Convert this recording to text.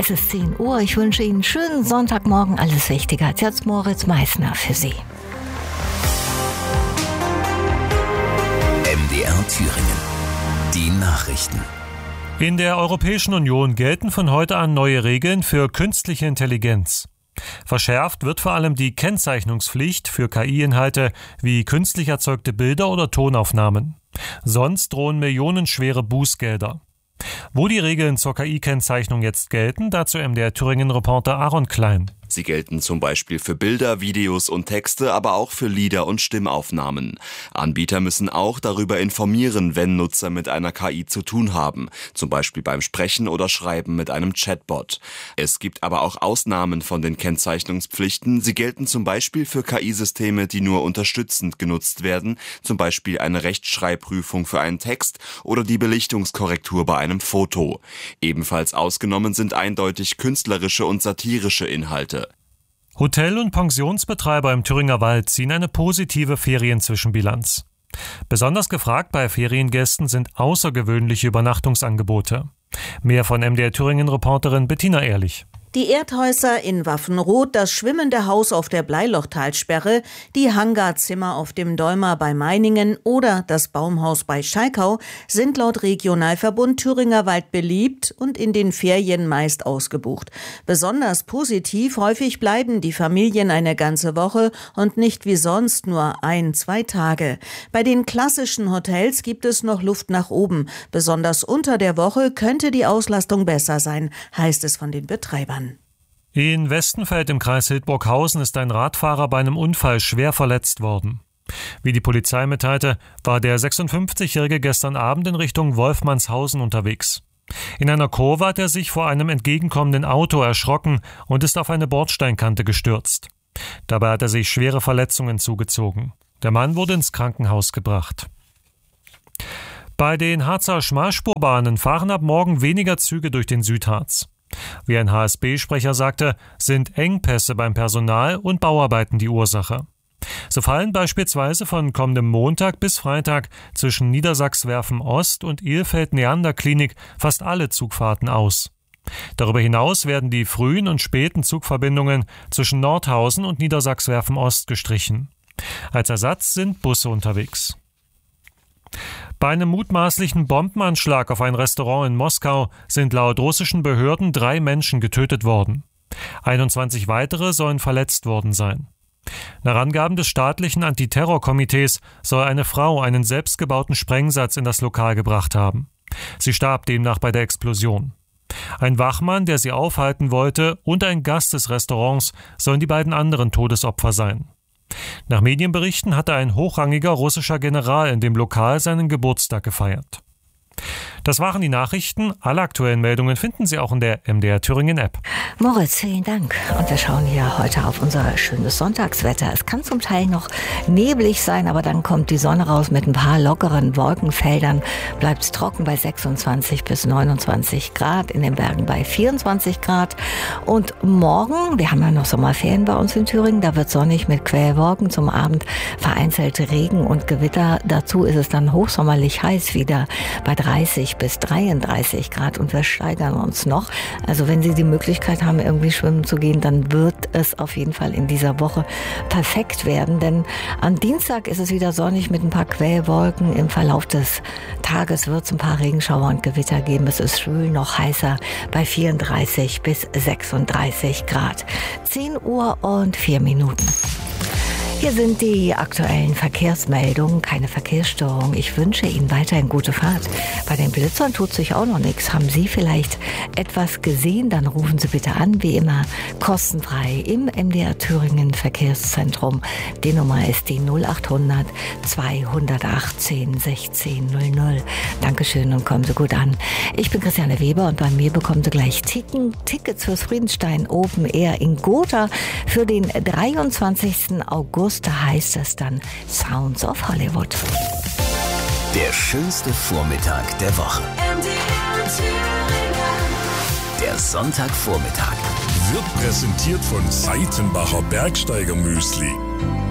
Es ist 10 Uhr. Ich wünsche Ihnen einen schönen Sonntagmorgen. Alles Wichtige hat jetzt Moritz Meissner für Sie. MDR Thüringen. Die Nachrichten. In der Europäischen Union gelten von heute an neue Regeln für künstliche Intelligenz. Verschärft wird vor allem die Kennzeichnungspflicht für KI-Inhalte wie künstlich erzeugte Bilder oder Tonaufnahmen. Sonst drohen millionenschwere Bußgelder. Wo die Regeln zur KI-Kennzeichnung jetzt gelten, dazu MDR Thüringen-Reporter Aaron Klein. Sie gelten zum Beispiel für Bilder, Videos und Texte, aber auch für Lieder und Stimmaufnahmen. Anbieter müssen auch darüber informieren, wenn Nutzer mit einer KI zu tun haben, zum Beispiel beim Sprechen oder Schreiben mit einem Chatbot. Es gibt aber auch Ausnahmen von den Kennzeichnungspflichten. Sie gelten zum Beispiel für KI-Systeme, die nur unterstützend genutzt werden, zum Beispiel eine Rechtschreibprüfung für einen Text oder die Belichtungskorrektur bei einem Foto. Ebenfalls ausgenommen sind eindeutig künstlerische und satirische Inhalte. Hotel- und Pensionsbetreiber im Thüringer Wald ziehen eine positive Ferienzwischenbilanz. Besonders gefragt bei Feriengästen sind außergewöhnliche Übernachtungsangebote. Mehr von MDR Thüringen-Reporterin Bettina Ehrlich. Die Erdhäuser in Waffenroth, das schwimmende Haus auf der Bleilochtalsperre, die Hangarzimmer auf dem Däumer bei Meiningen oder das Baumhaus bei Schalkau sind laut Regionalverbund Thüringer Wald beliebt und in den Ferien meist ausgebucht. Besonders positiv, häufig bleiben die Familien eine ganze Woche und nicht wie sonst nur 1-2 Tage. Bei den klassischen Hotels gibt es noch Luft nach oben. Besonders unter der Woche könnte die Auslastung besser sein, heißt es von den Betreibern. In Westenfeld im Kreis Hildburghausen ist ein Radfahrer bei einem Unfall schwer verletzt worden. Wie die Polizei mitteilte, war der 56-Jährige gestern Abend in Richtung Wolfmannshausen unterwegs. In einer Kurve hat er sich vor einem entgegenkommenden Auto erschrocken und ist auf eine Bordsteinkante gestürzt. Dabei hat er sich schwere Verletzungen zugezogen. Der Mann wurde ins Krankenhaus gebracht. Bei den Harzer Schmalspurbahnen fahren ab morgen weniger Züge durch den Südharz. Wie ein HSB-Sprecher sagte, sind Engpässe beim Personal und Bauarbeiten die Ursache. So fallen beispielsweise von kommendem Montag bis Freitag zwischen Niedersachswerfen Ost und Ilfeld-Neander-Klinik fast alle Zugfahrten aus. Darüber hinaus werden die frühen und späten Zugverbindungen zwischen Nordhausen und Niedersachswerfen Ost gestrichen. Als Ersatz sind Busse unterwegs. Bei einem mutmaßlichen Bombenanschlag auf ein Restaurant in Moskau sind laut russischen Behörden 3 Menschen getötet worden. 21 weitere sollen verletzt worden sein. Nach Angaben des staatlichen Antiterrorkomitees soll eine Frau einen selbstgebauten Sprengsatz in das Lokal gebracht haben. Sie starb demnach bei der Explosion. Ein Wachmann, der sie aufhalten wollte, und ein Gast des Restaurants sollen die beiden anderen Todesopfer sein. Nach Medienberichten hatte ein hochrangiger russischer General in dem Lokal seinen Geburtstag gefeiert. Das waren die Nachrichten. Alle aktuellen Meldungen finden Sie auch in der MDR Thüringen App. Moritz, vielen Dank. Und wir schauen hier heute auf unser schönes Sonntagswetter. Es kann zum Teil noch neblig sein, aber dann kommt die Sonne raus mit ein paar lockeren Wolkenfeldern. Bleibt es trocken bei 26 bis 29 Grad, in den Bergen bei 24 Grad. Und morgen, wir haben ja noch Sommerferien bei uns in Thüringen, da wird sonnig mit Quellwolken, zum Abend vereinzelte Regen und Gewitter. Dazu ist es dann hochsommerlich heiß wieder bei 30 bis 33 Grad und wir steigern uns noch. Also wenn Sie die Möglichkeit haben, irgendwie schwimmen zu gehen, dann wird es auf jeden Fall in dieser Woche perfekt werden, denn am Dienstag ist es wieder sonnig mit ein paar Quellwolken. Im Verlauf des Tages wird es ein paar Regenschauer und Gewitter geben. Es ist schwül, noch heißer bei 34 bis 36 Grad. 10 Uhr und 4 Minuten. Hier sind die aktuellen Verkehrsmeldungen, keine Verkehrsstörung. Ich wünsche Ihnen weiterhin gute Fahrt. Bei den Blitzern tut sich auch noch nichts. Haben Sie vielleicht etwas gesehen? Dann rufen Sie bitte an, wie immer, kostenfrei im MDR Thüringen Verkehrszentrum. Die Nummer ist die 0800 218 1600. Dankeschön und kommen Sie gut an. Ich bin Christiane Weber und bei mir bekommen Sie gleich Tickets fürs Friedenstein Open Air in Gotha für den 23. August. Da heißt es dann Sounds of Hollywood. Der schönste Vormittag der Woche. Der Sonntagvormittag wird präsentiert von Seitenbacher Bergsteiger Müsli.